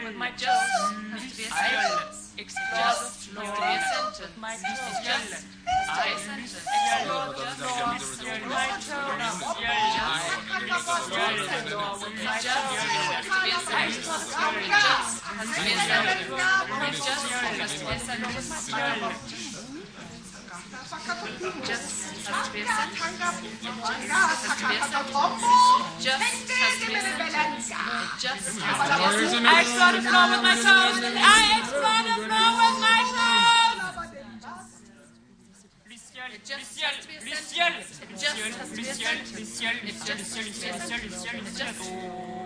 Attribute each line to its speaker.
Speaker 1: with my toes. Explore the floor with my toes. Just explore the floor with my toes. I explore the floor with my toes. I explore the floor with my toes. Luciel.